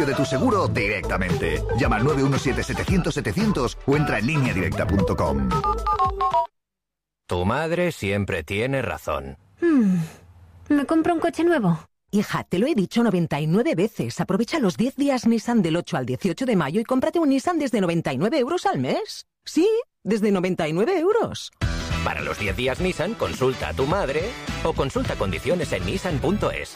de tu seguro directamente. Llama al 917-700-700 o entra en lineadirecta.com. Tu madre siempre tiene razón. ¿Me compro un coche nuevo? Hija, te lo he dicho 99 veces. Aprovecha los 10 días Nissan del 8 al 18 de mayo y cómprate un Nissan desde 99 euros al mes. Sí, desde 99 euros. Para los 10 días Nissan, consulta a tu madre o consulta condiciones en nissan.es.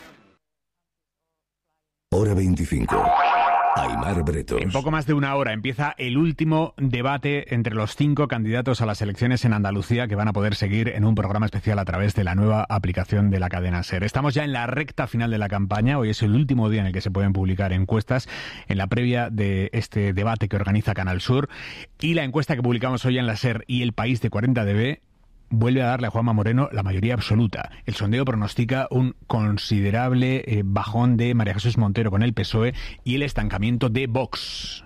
Hora 25. Aimar Bretos. En poco más de una hora empieza el último debate entre los 5 candidatos a las elecciones en Andalucía que van a poder seguir en un programa especial a través de la nueva aplicación de la cadena SER. Estamos ya en la recta final de la campaña. Hoy es el último día en el que se pueden publicar encuestas en la previa de este debate que organiza Canal Sur. Y la encuesta que publicamos hoy en la SER y El País de 40DB vuelve a darle a Juanma Moreno la mayoría absoluta. El sondeo pronostica un considerable bajón de María Jesús Montero con el PSOE y el estancamiento de Vox.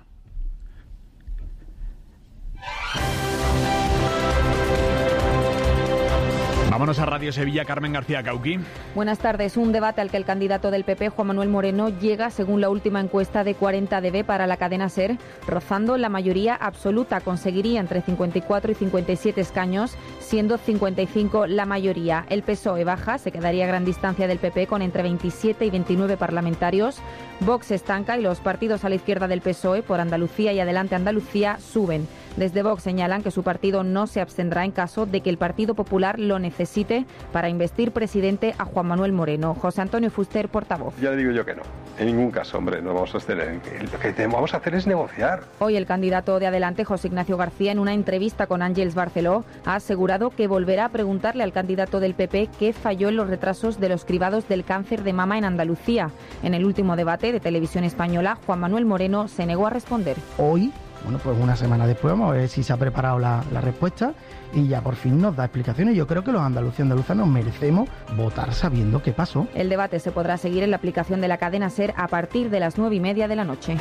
Vámonos a Radio Sevilla, Carmen García Cauqui. Buenas tardes. Un debate al que el candidato del PP, Juan Manuel Moreno, llega según la última encuesta de 40DB para la cadena SER, rozando la mayoría absoluta. Conseguiría entre 54 y 57 escaños, siendo 55 la mayoría. El PSOE baja, se quedaría a gran distancia del PP con entre 27 y 29 parlamentarios. Vox estanca y los partidos a la izquierda del PSOE, por Andalucía y Adelante Andalucía, suben. Desde Vox señalan que su partido no se abstendrá en caso de que el Partido Popular lo necesite para investir presidente a Juan Manuel Moreno. José Antonio Fuster, portavoz. Ya le digo yo que no. En ningún caso, hombre, no vamos a abstener. Lo que vamos a hacer es negociar. Hoy el candidato de Adelante, José Ignacio García, en una entrevista con Ángels Barceló, ha asegurado que volverá a preguntarle al candidato del PP qué falló en los retrasos de los cribados del cáncer de mama en Andalucía. En el último debate de Televisión Española, Juan Manuel Moreno se negó a responder. Hoy, bueno, pues una semana después vamos a ver si se ha preparado la respuesta y ya por fin nos da explicaciones. Yo creo que los andaluces y andaluzas nos merecemos votar sabiendo qué pasó. El debate se podrá seguir en la aplicación de la cadena SER a partir de las 9:30 de la noche.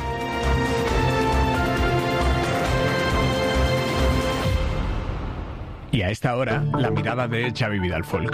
Y a esta hora, la mirada de Xavi Vidal Folk.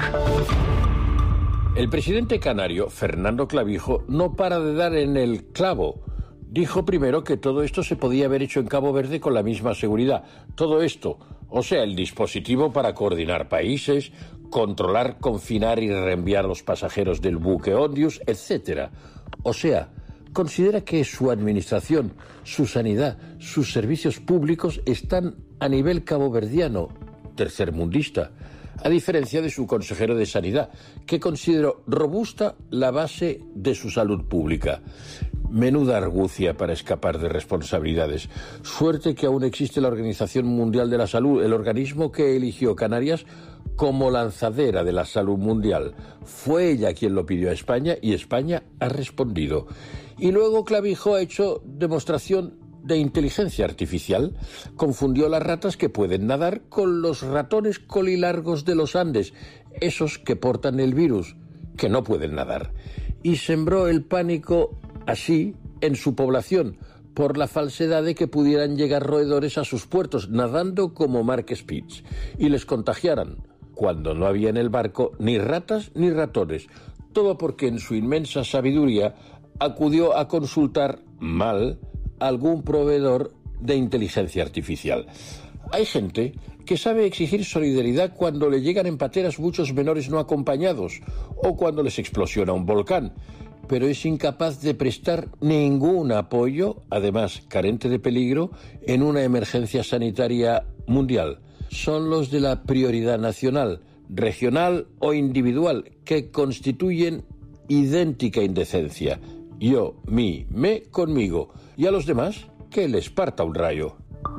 El presidente canario, Fernando Clavijo, no para de dar en el clavo. Dijo primero que todo esto se podía haber hecho en Cabo Verde con la misma seguridad. Todo esto, o sea, el dispositivo para coordinar países, controlar, confinar y reenviar a los pasajeros del buque Ondius, etc. O sea, considera que su administración, su sanidad, sus servicios públicos están a nivel caboverdiano, tercermundista, a diferencia de su consejero de Sanidad, que consideró robusta la base de su salud pública. Menuda argucia para escapar de responsabilidades. Suerte que aún existe la Organización Mundial de la Salud, el organismo que eligió Canarias como lanzadera de la salud mundial. Fue ella quien lo pidió a España y España ha respondido. Y luego Clavijo ha hecho demostración de inteligencia artificial. Confundió las ratas que pueden nadar con los ratones colilargos de los Andes, esos que portan el virus, que no pueden nadar. Y sembró el pánico así en su población, por la falsedad de que pudieran llegar roedores a sus puertos, nadando como Mark Spitz, y les contagiaran, cuando no había en el barco ni ratas ni ratones. Todo porque en su inmensa sabiduría acudió a consultar mal a algún proveedor de inteligencia artificial. Hay gente que sabe exigir solidaridad cuando le llegan en pateras muchos menores no acompañados o cuando les explosiona un volcán, pero es incapaz de prestar ningún apoyo, además carente de peligro, en una emergencia sanitaria mundial. Son los de la prioridad nacional, regional o individual, que constituyen idéntica indecencia. Yo, mí, me, conmigo. Y a los demás, que les parta un rayo.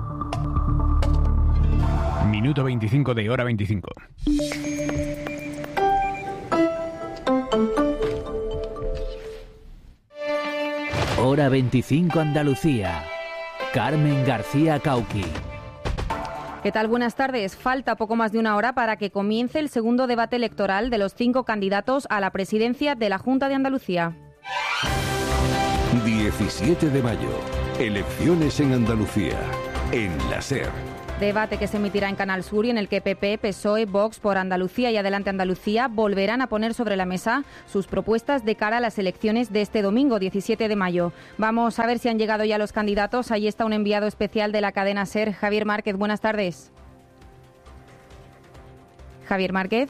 Minuto 25 de Hora 25. Hora 25 Andalucía. Carmen García Cauqui. ¿Qué tal? Buenas tardes. Falta poco más de una hora para que comience el segundo debate electoral de los 5 candidatos a la presidencia de la Junta de Andalucía. 17 de mayo. Elecciones en Andalucía. En la SER. Debate que se emitirá en Canal Sur y en el que PP, PSOE, Vox por Andalucía y Adelante Andalucía volverán a poner sobre la mesa sus propuestas de cara a las elecciones de este domingo, 17 de mayo. Vamos a ver si han llegado ya los candidatos. Ahí está un enviado especial de la cadena SER, Javier Márquez. Buenas tardes. Javier Márquez.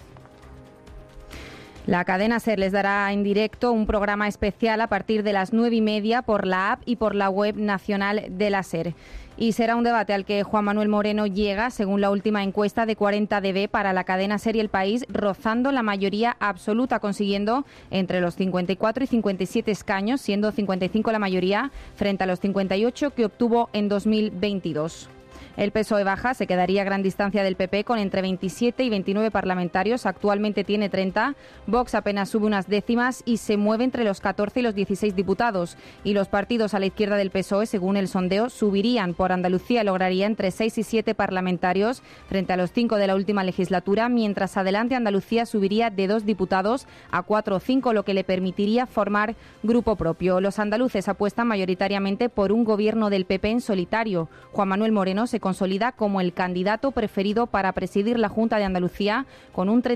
La cadena SER les dará en directo un programa especial a partir de las 9:30 por la app y por la web nacional de la SER. Y será un debate al que Juan Manuel Moreno llega, según la última encuesta de 40 dB para la cadena SER y El País, rozando la mayoría absoluta, consiguiendo entre los 54 y 57 escaños, siendo 55 la mayoría, frente a los 58 que obtuvo en 2022. El PSOE baja, se quedaría a gran distancia del PP con entre 27 y 29 parlamentarios, actualmente tiene 30, Vox apenas sube unas décimas y se mueve entre los 14 y los 16 diputados. Y los partidos a la izquierda del PSOE, según el sondeo, subirían. Por Andalucía lograría entre 6 y 7 parlamentarios frente a los 5 de la última legislatura, mientras Adelante Andalucía subiría de 2 diputados a 4 o 5, lo que le permitiría formar grupo propio. Los andaluces apuestan mayoritariamente por un gobierno del PP en solitario. Juan Manuel Moreno se consolida como el candidato preferido para presidir la Junta de Andalucía con un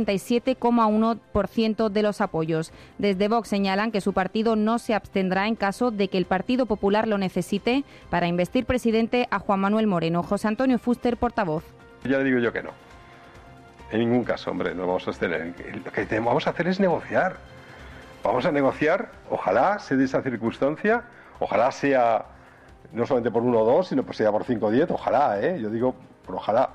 37,1% de los apoyos. Desde Vox señalan que su partido no se abstendrá en caso de que el Partido Popular lo necesite para investir presidente a Juan Manuel Moreno. José Antonio Fuster, portavoz. Ya le digo yo que no. En ningún caso, hombre, no vamos a abstener. Lo que vamos a hacer es negociar. Vamos a negociar, ojalá se dé esa circunstancia, ojalá sea no solamente por 1 o 2, sino pues sea por 5 o 10, ojalá, yo digo, pero ojalá.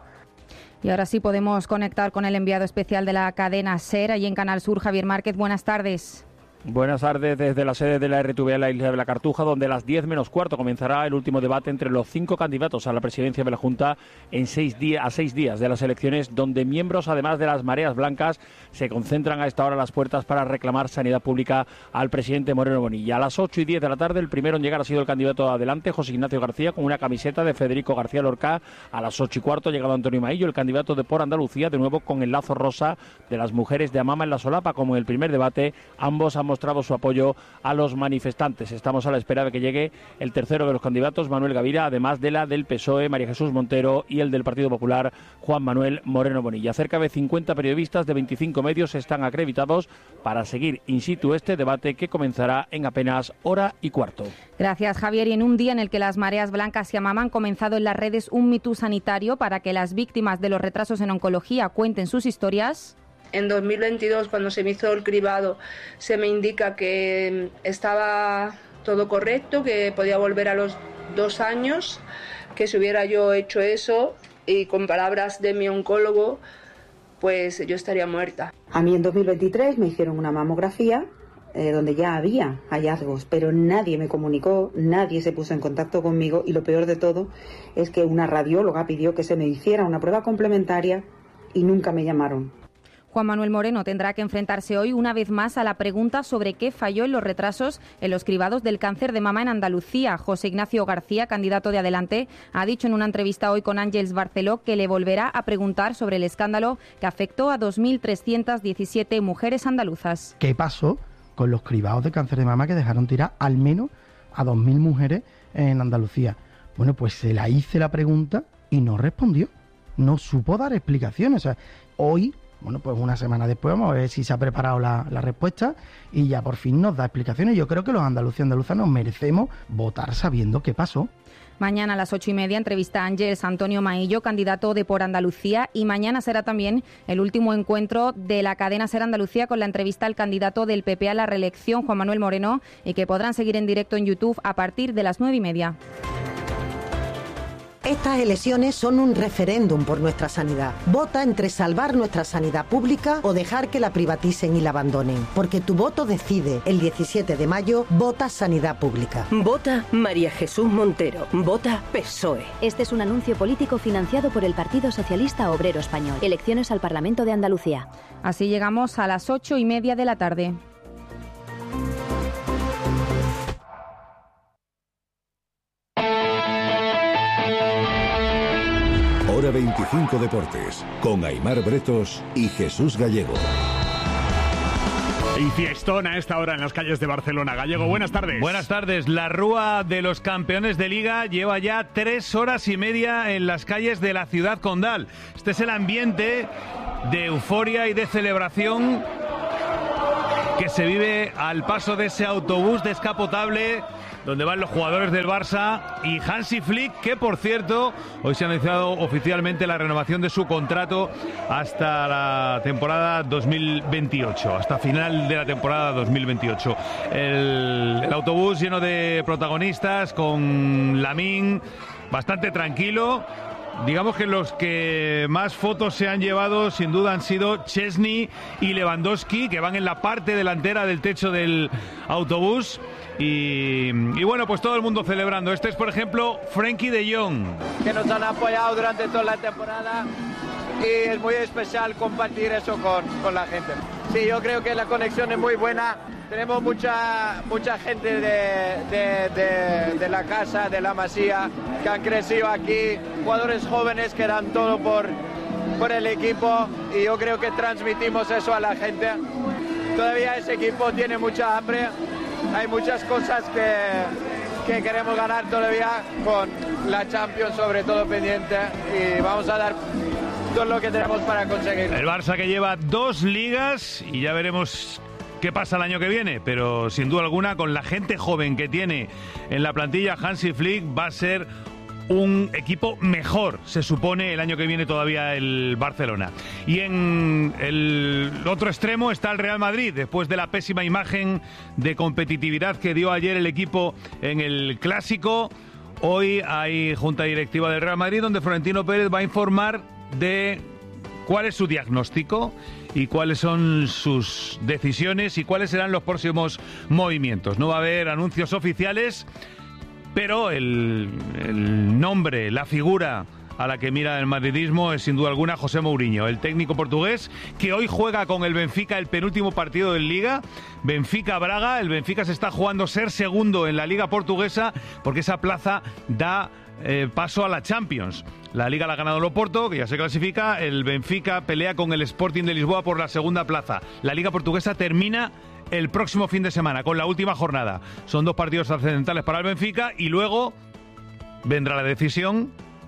Y ahora sí podemos conectar con el enviado especial de la cadena SER, allí en Canal Sur, Javier Márquez. Buenas tardes. Buenas tardes desde la sede de la RTV en la isla de la Cartuja, donde a las 10:15 comenzará el último debate entre los 5 candidatos a la presidencia de la Junta a 6 días de las elecciones, donde miembros, además de las mareas blancas, se concentran a esta hora a las puertas para reclamar sanidad pública al presidente Moreno Bonilla. A las 8:10 de la tarde, el primero en llegar ha sido el candidato Adelante, José Ignacio García, con una camiseta de Federico García Lorca. A las 8:15 ha llegado Antonio Maillo, el candidato de Por Andalucía, de nuevo con el lazo rosa de las mujeres de Amama en la solapa, como en el primer debate. Ambos han mostrado su apoyo a los manifestantes. Estamos a la espera de que llegue el tercero de los candidatos, Manuel Gavira, además de la del PSOE, María Jesús Montero, y el del Partido Popular, Juan Manuel Moreno Bonilla. Cerca de 50 periodistas de 25 medios están acreditados para seguir in situ este debate, que comenzará en apenas hora y cuarto. Gracias, Javier. Y en un día en el que las mareas blancas y Amama han comenzado en las redes un Me Too sanitario para que las víctimas de los retrasos en oncología cuenten sus historias. En 2022, cuando se me hizo el cribado, se me indica que estaba todo correcto, que podía volver a los 2 años, que si hubiera yo hecho eso, y con palabras de mi oncólogo, pues yo estaría muerta. A mí en 2023 me hicieron una mamografía donde ya había hallazgos, pero nadie me comunicó, nadie se puso en contacto conmigo, y lo peor de todo es que una radióloga pidió que se me hiciera una prueba complementaria y nunca me llamaron. Juan Manuel Moreno tendrá que enfrentarse hoy una vez más a la pregunta sobre qué falló en los retrasos en los cribados del cáncer de mama en Andalucía. José Ignacio García, candidato de Adelante, ha dicho en una entrevista hoy con Ángeles Barceló que le volverá a preguntar sobre el escándalo que afectó a 2.317 mujeres andaluzas. ¿Qué pasó con los cribados de cáncer de mama que dejaron tirar al menos a 2.000 mujeres en Andalucía? Bueno, pues se la hice la pregunta y no respondió, no supo dar explicaciones. O sea, hoy, bueno, pues una semana después vamos a ver si se ha preparado la respuesta y ya por fin nos da explicaciones. Yo creo que los andaluces y andaluzas nos merecemos votar sabiendo qué pasó. Mañana a las 8:30 entrevista a Ángeles Antonio Maillo, candidato de Por Andalucía, y mañana será también el último encuentro de la cadena SER Andalucía con la entrevista al candidato del PP a la reelección, Juan Manuel Moreno, y que podrán seguir en directo en YouTube a partir de las 9:30. Estas elecciones son un referéndum por nuestra sanidad. Vota entre salvar nuestra sanidad pública o dejar que la privaticen y la abandonen. Porque tu voto decide. El 17 de mayo, vota sanidad pública. Vota María Jesús Montero. Vota PSOE. Este es un anuncio político financiado por el Partido Socialista Obrero Español. Elecciones al Parlamento de Andalucía. Así llegamos a las 8:30 de la tarde. Hora 25 Deportes, con Aimar Bretos y Jesús Gallego. Y fiestón a esta hora en las calles de Barcelona. Gallego, buenas tardes. Buenas tardes. La Rúa de los Campeones de Liga lleva ya 3 horas y media en las calles de la ciudad condal. Este es el ambiente de euforia y de celebración que se vive al paso de ese autobús descapotable donde van los jugadores del Barça y Hansi Flick, que por cierto hoy se ha anunciado oficialmente la renovación de su contrato hasta la temporada 2028, hasta final de la temporada 2028. El autobús lleno de protagonistas, con Lamine bastante tranquilo. Digamos que los que más fotos se han llevado sin duda han sido Chesney y Lewandowski, que van en la parte delantera del techo del autobús. Y bueno, pues todo el mundo celebrando. Este es, por ejemplo, Frenkie de Jong. Que nos han apoyado durante toda la temporada y es muy especial compartir eso con la gente. Sí, yo creo que la conexión es muy buena. Tenemos mucha gente de la casa, de la Masía, que han crecido aquí, jugadores jóvenes que dan todo por el equipo, y yo creo que transmitimos eso a la gente. Todavía ese equipo tiene mucha hambre, hay muchas cosas que queremos ganar todavía, con la Champions sobre todo pendiente, y vamos a dar todo lo que tenemos para conseguirlo. El Barça, que lleva 2 ligas, y ya veremos qué pasa el año que viene, pero sin duda alguna, con la gente joven que tiene en la plantilla, Hansi Flick va a ser un equipo mejor, se supone, el año que viene todavía el Barcelona. Y en el otro extremo está el Real Madrid, después de la pésima imagen de competitividad que dio ayer el equipo en el Clásico. Hoy hay junta directiva del Real Madrid, donde Florentino Pérez va a informar de cuál es su diagnóstico y cuáles son sus decisiones y cuáles serán los próximos movimientos. No va a haber anuncios oficiales, pero el nombre, la figura a la que mira el madridismo es sin duda alguna José Mourinho, el técnico portugués, que hoy juega con el Benfica el penúltimo partido de Liga, Benfica-Braga. El Benfica se está jugando ser segundo en la Liga portuguesa, porque esa plaza da paso a la Champions. La Liga la ha ganado el Oporto, que ya se clasifica. El Benfica pelea con el Sporting de Lisboa por la segunda plaza. La Liga portuguesa termina el próximo fin de semana, con la última jornada. Son 2 partidos trascendentales para el Benfica, y luego vendrá la decisión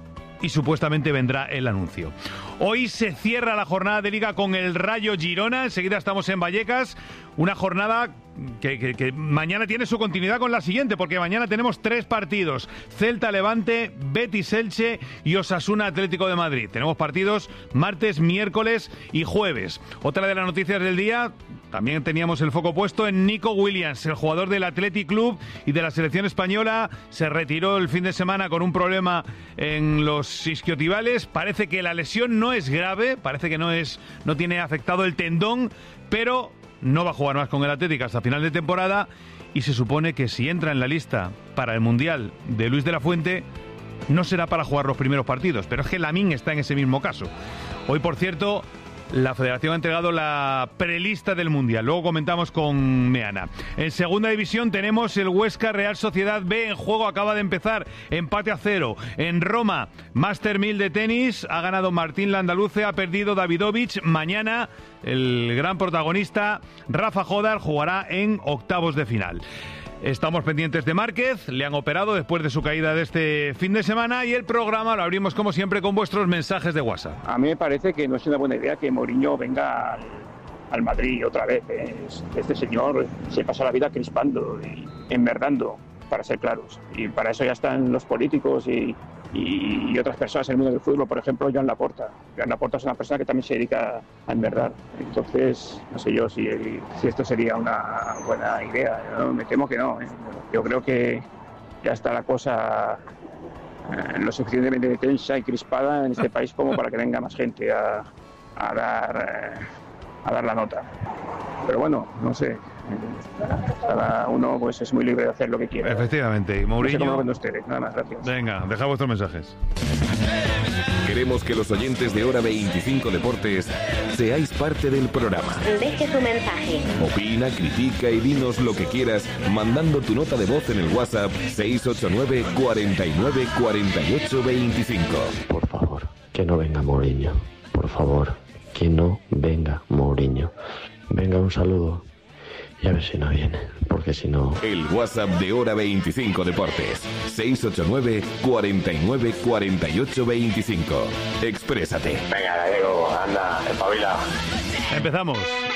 y supuestamente vendrá el anuncio. Hoy se cierra la jornada de Liga con el Rayo Girona. Enseguida estamos en Vallecas. Una jornada que mañana tiene su continuidad con la siguiente, porque mañana tenemos 3 partidos: Celta Levante, Betis Elche y Osasuna Atlético de Madrid. Tenemos partidos martes, miércoles y jueves. Otra de las noticias del día, también teníamos el foco puesto en Nico Williams, el jugador del Athletic Club y de la selección española. Se retiró el fin de semana con un problema en los isquiotibales. Parece que la lesión no es grave, parece que no tiene afectado el tendón, pero no va a jugar más con el Athletic hasta final de temporada, y se supone que si entra en la lista para el Mundial de Luis de la Fuente, no será para jugar los primeros partidos, pero es que Lamine está en ese mismo caso. Hoy, por cierto, la Federación ha entregado la prelista del Mundial. Luego comentamos con Meana. En segunda división tenemos el Huesca Real Sociedad B en juego. Acaba de empezar, empate a 0. En Roma, Master 1000 de tenis. Ha ganado Martín Landaluce, ha perdido Davidovich. Mañana el gran protagonista, Rafa Jodar, jugará en octavos de final. Estamos pendientes de Márquez, le han operado después de su caída de este fin de semana, y el programa lo abrimos como siempre con vuestros mensajes de WhatsApp. A mí me parece que no es una buena idea que Mourinho venga al Madrid otra vez. Este señor se pasa la vida crispando y enmerdando, para ser claros, y para eso ya están los políticos y otras personas en el mundo del fútbol. Por ejemplo, Joan Laporta. Joan Laporta es una persona que también se dedica a enmerdar. Entonces, no sé yo si esto sería una buena idea. ¿No? Me temo que no. Yo creo que ya está la cosa lo suficientemente tensa y crispada en este país como para que venga más gente a dar la nota. Pero bueno, no sé. Cada uno pues es muy libre de hacer lo que quiera. Efectivamente. Y Mourinho... No sé cómo lo ven ustedes. Nada más, gracias. Venga, deja vuestros mensajes. Queremos que los oyentes de Hora 25 Deportes seáis parte del programa. Deje su mensaje. Opina, critica y dinos lo que quieras mandando tu nota de voz en el WhatsApp 689 49 48 25. Por favor, que no venga Mourinho. Por favor, que no venga Mourinho. Venga, un saludo Y a ver si no viene, porque si no... El WhatsApp de Hora 25 Deportes. 689 49 48 25. Exprésate. Venga, Gallego, anda, espabila. Empezamos.